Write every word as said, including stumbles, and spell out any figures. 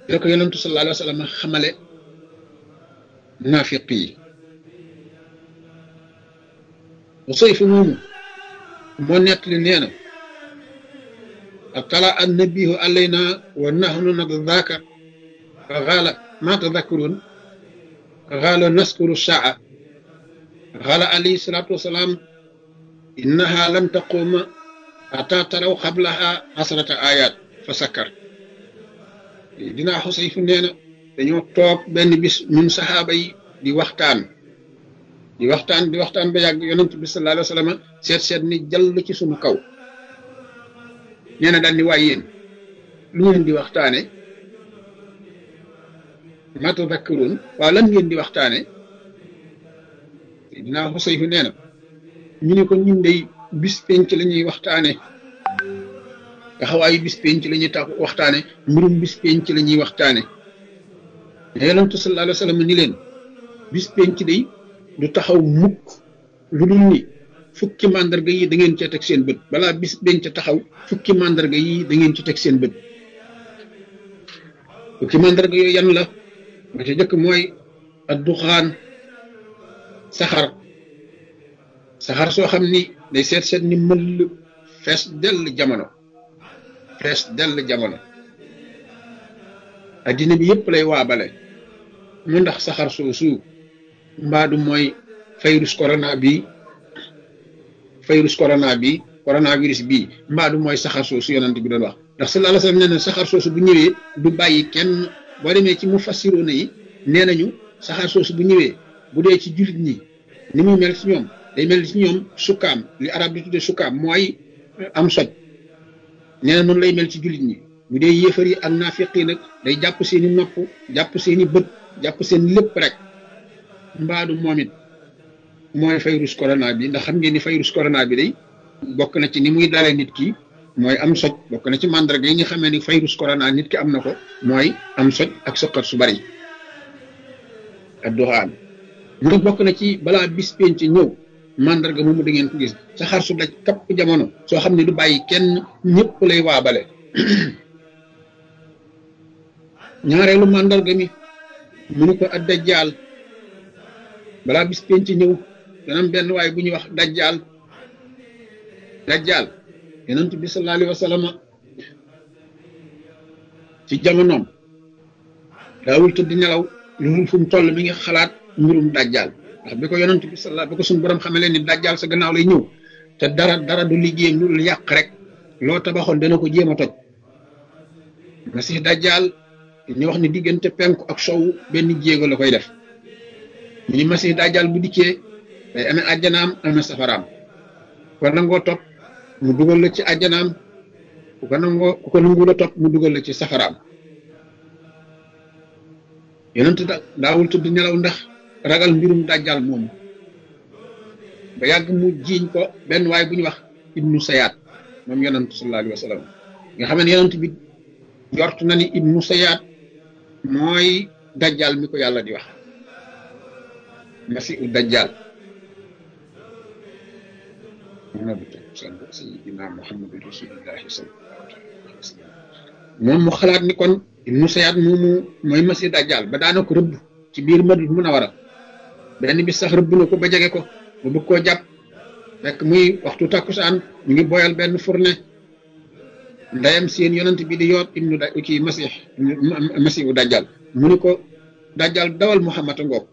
da ko yonentu sallallahu alayhi wa sallam xamale naafiq yi Usayfu moomu moo nettali nee na atala annabihu alayna wa nahnu nadhaka fa qaala ma tadhakkurun qaala naskuru saa qaala alayhi salaatu wasalaam innaha lam taquma hatta taraw qablaha asrata ayat fa sakkar dinaa Xusayfu nee na dañoo toog benn bis ñun saxaaba yi di waxtaan di waxtaan di waxtaan ba yàgg yonent bi sallallahu alayhi wa sallam seet seet ni jàll ci suñu kaw nee na daal ni waay yéen lu ngeen di waxtaane ma tadhakkurun waaw lan ngeen di waxtaane dinaa Xusayfu nee na ñu ne ko ñun day bis penc la ñuy waxtaane taxawaayu bis penc la ñuy tax waxtaane mbirum bis penc la ñuy waxtaane mais yonent sallallahu alayhi wa sallam ni leen bis penc day du taxaw mukk lu dul ni fukki màndarga yi da ngeen cee teg seen bët balaa bis penc taxaw fukki màndarga yi da ngeen ci teg seen bët fukki màndarga yooyu yan la ba ca jëkk mooy ad duxaan saxar saxar soo xam ni day seet seet ni mël fees dell jamono fees dell jamono addina bi yëpp lay waabale mu ndax saxar soosu mbaadu mooy virus corona bi virus corona bi coronavirus bi mbaadu mooy saxar soosu yonent bi doon wax ndax sallallahu alayhi wa sallam nee na saxar soosu bu ñëwee du bàyyi kenn boo demee ci mufassiroona yi nee nañu saxar soosu bu ñëwee bu dee ci jullit ñi ni muy mel ci ñoom day mel ci ñoom sukkaam li arab di tuddee sukkaam mooy am soj nee na noonu lay mel ci jullit ñi bu dee yéefar yi ak naafiq yi nag day jàpp seeni nopp jàpp seeni bët jàpp seen lépp rek mbaadu moom it mooy virus corona bi ndax xam ngeen ni virus corona bi day bokk na ci ni muy dalee nit ki mooy am soj bokk na ci mandarga yi nga xamee ni virus corona nit ki am na ko mooy am soj ak sëqat su bari ak doxaan mu bokk na ci balaa bis penc ñëw mandarga moomu da ngeen ko gis saxaar su daj kapp jamono soo xam ne du bàyyi kenn ñëpp lay waabale ñaareelu mandarga mi mu ni ko ad dajjaal balaa bis penc ñëw dana am benn waay bu ñuy wax dajjaal dajjaal yonent bi sallallahu alayhi wa sallam ci jamonoom daawul tëdd nelaw lu mu fu mu toll mi ngi xalaat mbirum dajjaal ndax bi ko yonent bi sallallahu bi ko suñu borom xamee leen ni dajjaal sa gannaaw lay ñëw te dara dara du liggéeyam lu dul yàq rek loo tabaxoon dana ko jéem a toj masih dajjaal ñu wax ni diggante penku ak sowu benn jéego la koy def ñu ni masih dajjaal bu dikkee day amee àjjanaam amee safaraam ko nangoo topp mu dugal la ci àjjanaam ku ko nangoo ku ko nangu la topp mu dugal la ci safaraam yonent da daawul tudd nelaw ndax ragal mbirum dajjal moomu ba yàgg mu jiiñ ko benn waay bu ñu wax ibnu sayaat moom yonent sallallahu alayhi wa sallam nga xam ne yonent bi jort na ni ibnu sayaat mooy dajjal mi ko yàlla di wax masihu dajjal sayyidina muhammadu rasulillahi sallallahu alayhi wa sallam moom mu xalaat ni kon ibnu sayaat moomu mooy masihu dajjal ba daana ko rëbb ci biir Madina Munawara benn bis sax rëbb na ko ba jege ko ba bëgg koo jàpp fekk muy waxtu takkusaan ñu ngi boyal benn fourne ndeyam seen yonent bi di yoot ibnu da ci masih masihu dajjal mu ni ko dajjal dawal Muhammad a ngoog